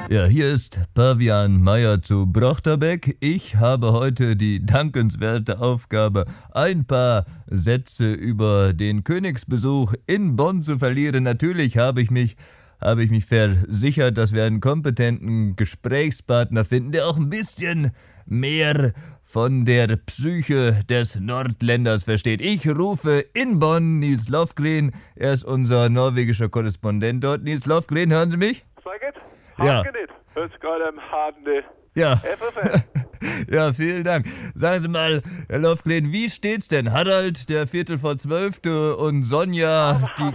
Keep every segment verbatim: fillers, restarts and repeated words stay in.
Ja, hier ist Pavian Meyer zu Brochterbeck. Ich habe heute die dankenswerte Aufgabe, ein paar Sätze über den Königsbesuch in Bonn zu verlieren. Natürlich habe ich mich, habe ich mich versichert, dass wir einen kompetenten Gesprächspartner finden, der auch ein bisschen mehr von der Psyche des Nordländers versteht. Ich rufe in Bonn Nils Lofgren. Er ist unser norwegischer Korrespondent dort. Nils Lofgren, hören Sie mich? Sag it. Ja. Hagen it. Hörst gerade am Hadende. Ja. F F N. Ja, vielen Dank. Sagen Sie mal, Herr Lofgren, wie steht's denn? Harald, der Viertel vor Zwölfte und Sonja, die...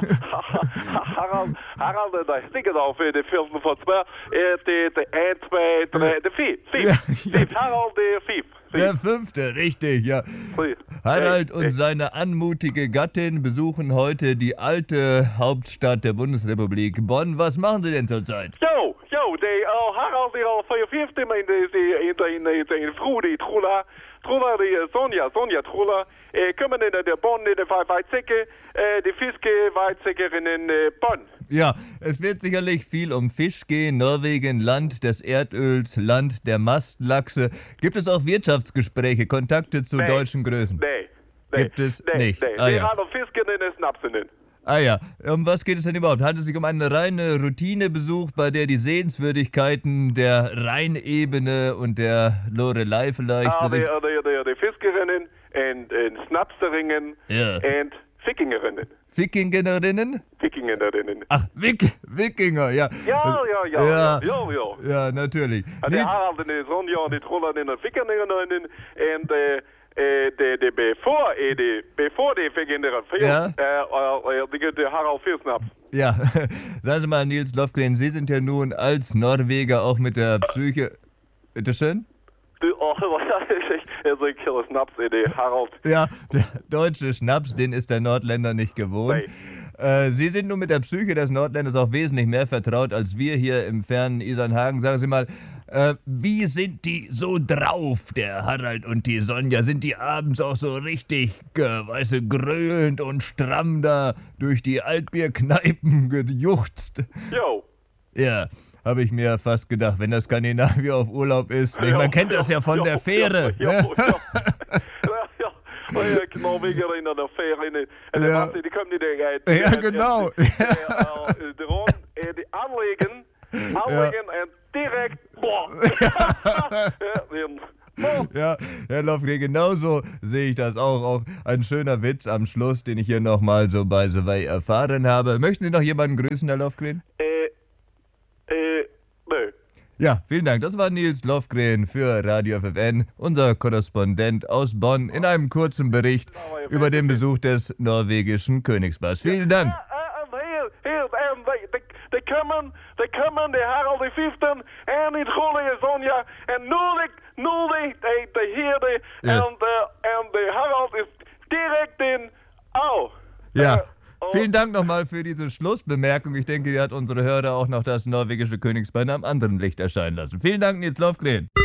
Harald, Harald, der stikker auf de Viertel vor zwölf. De, de een, twee, drie, de vier. Vier. Ja, Vier. Harald, der vier. Der Fünfte, richtig, ja. Harald und seine anmutige Gattin besuchen heute die alte Hauptstadt der Bundesrepublik Bonn. Was machen Sie denn zurzeit? Jo, jo, de uh, Harald die al vijfenveertig in de in de in de in de vroeg die Trula, Trula die Sonja, Sonja Trula, eh, kommen in de Bonn in de Weizsäcke, eh, die Fiske Weizsäcker in eh, Bonn. Ja, es wird sicherlich viel um Fisch gehen. Norwegen, Land des Erdöls, Land der Mastlachse. Gibt es auch Wirtschaftsgespräche, Kontakte zu Nee. deutschen Größen? Nee, nee. Gibt es nee, nicht. Nee, Ah, die ja. haben Fisken in den Snapsenen. Ah ja, um was geht es denn überhaupt? Handelt es sich um einen reinen Routinebesuch, bei der die Sehenswürdigkeiten der Rheinebene und der Lorelei vielleicht... Ah, die, besicht- die, die, die Fiskerinnen und, und Snapserinnen Ja. und Wikingerinnen. Wikingerinnen? Wikingerinnen. Ach, Wik Wikinger, ja. Ja, ja, ja, Ja, ja, ja. ja, natürlich. En die Nils, Harald en de Sonja en die Trollen en de Wikingerinnen en de... Eh, de, de, bevor, eh, de, bevor die Wikingerinnen, Ja. äh, äh, die, die Harald vier Snaps. ja, sagen Sie mal, Nils Lofgren, Sie sind ja nun als Norweger auch mit der Psyche... Bitteschön? Du, oh, also ich kille Snaps, eh, die Harald. Ja, der deutsche Schnaps, den ist der Nordländer nicht gewohnt. Äh, Sie sind nun mit der Psyche des Nordländers auch wesentlich mehr vertraut als wir hier im fernen Isernhagen. Sagen Sie mal, äh, wie sind die so drauf, der Harald und die Sonja? Sind die abends auch so richtig, äh, weißt du, gröhlend und stramm da durch die Altbierkneipen gejuchzt? Jo. Ja, habe ich mir fast gedacht, wenn das Skandinavier auf Urlaub ist. Ja, Man kennt das ja von ja, der Fähre. Ja, ja, ne? ja. Ja, ja, ja, Norweger in der Fähre. In, in, Ja. die kommen die Dinge. Ja, genau. De Ron, die anlegen, anlegen und direkt, boah. Ja, Ja, Herr Lofgren, genauso sehe ich das auch. Auch ein schöner Witz am Schluss, den ich hier nochmal so bei The Way erfahren habe. Möchten Sie noch jemanden grüßen, Herr Lofgren? äh, äh, nö. Ja, vielen Dank. Das war Nils Lofgren für Radio F F N, unser Korrespondent aus Bonn, in einem kurzen Bericht über den Besuch des norwegischen Königspaars. Vielen Dank. Ja, äh, hier, hier, ähm, die, die, die kommen, die kommen, die Harald die Vierten, en die Trolle Sonja, en nur die, nur die, die, die hier, die, Ja. en, äh, en die Harald ist direkt in, au. Ja. Äh, oh. Vielen Dank nochmal für diese Schlussbemerkung. Ich denke, die hat unsere Hörer auch noch das norwegische Königspaar in einem anderen Licht erscheinen lassen. Vielen Dank, Nils Lofgren.